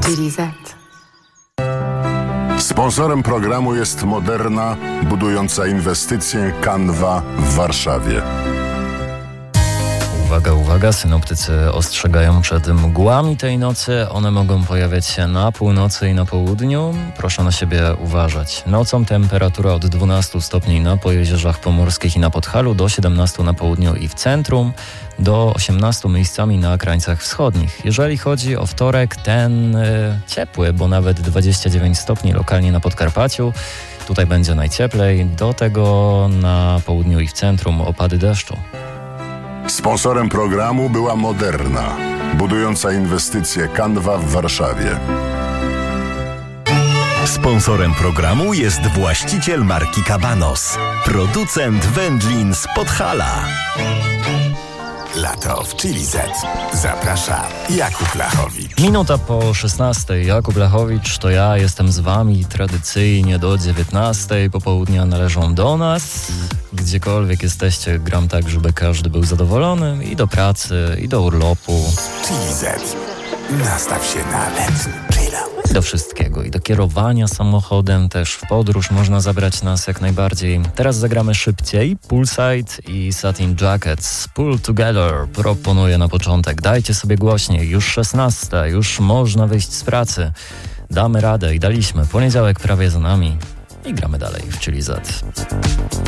Chili Z. Sponsorem programu jest Moderna, budująca inwestycję Canva w Warszawie. Uwaga, uwaga, synoptycy ostrzegają przed mgłami tej nocy. One mogą pojawiać się na północy i na południu. Proszę na siebie uważać. Nocą temperatura od 12 stopni na Pojezierzach Pomorskich i na Podhalu, do 17 na południu i w centrum, do 18 miejscami na krańcach wschodnich. Jeżeli chodzi o wtorek, ten ciepły, bo nawet 29 stopni lokalnie na Podkarpaciu. Tutaj będzie najcieplej. Do tego na południu i w centrum opady deszczu. Sponsorem programu była Moderna, budująca inwestycje Canva w Warszawie. Sponsorem programu jest właściciel marki Cabanos, producent wędlin z Podhala. Lato w Chili Z. Zaprasza Jakub Lachowicz. Minuta po 16. Jakub Lachowicz to ja, jestem z wami tradycyjnie do 19. Popołudnia należą do nas. Gdziekolwiek jesteście, gram tak, żeby każdy był zadowolony, i do pracy, i do urlopu. Chili Z. Nastaw się na letni chill. Do wszystkiego, i do kierowania samochodem też, w podróż można zabrać nas jak najbardziej. Teraz zagramy szybciej. Poolside i Satin Jackets. Pull Together proponuję na początek. Dajcie sobie głośniej, już 16, już można wyjść z pracy. Damy radę i daliśmy. Poniedziałek prawie za nami i gramy dalej w Chili Z.